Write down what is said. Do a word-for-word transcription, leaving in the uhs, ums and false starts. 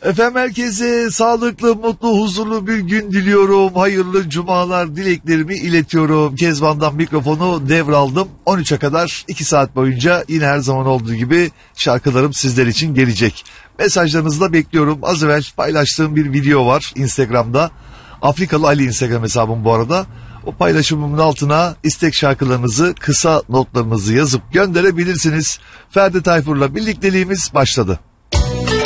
Efendim herkese sağlıklı, mutlu, huzurlu bir gün diliyorum. Hayırlı cumalar dileklerimi iletiyorum. Kezban'dan mikrofonu devraldım. on üçe kadar iki saat boyunca yine her zaman olduğu gibi şarkılarım sizler için gelecek. Mesajlarınızı da bekliyorum. Az evvel paylaştığım bir video var Instagram'da. Afrikalı Ali Instagram hesabım bu arada. O paylaşımımın altına istek şarkılarınızı, kısa notlarınızı yazıp gönderebilirsiniz. Ferdi Tayfur'la birlikteliğimiz başladı.